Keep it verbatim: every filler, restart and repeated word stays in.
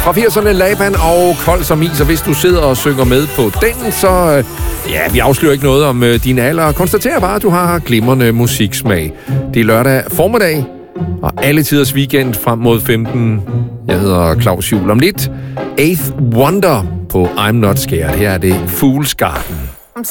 Fra firserne, Laban og Kold som is, og hvis du sidder og synger med på den, så ja, vi afslører ikke noget om din alder. Konstaterer bare, at du har glimrende musiksmag. Det er lørdag formiddag, og alle tiders weekend frem mod femten. Jeg hedder Claus Juhl. Om lidt, Eighth Wonder på I'm Not Scared. Her er det Fool's Garden.